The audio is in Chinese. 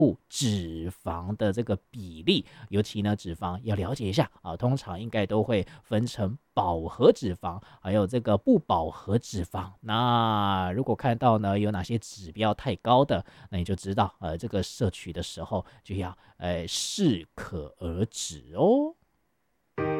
布脂肪的这个比例，尤其呢脂肪要了解一下啊，通常应该都会分成饱和脂肪，还有这个不饱和脂肪。那如果看到呢有哪些指标太高的，那你就知道这个摄取的时候就要适可而止哦。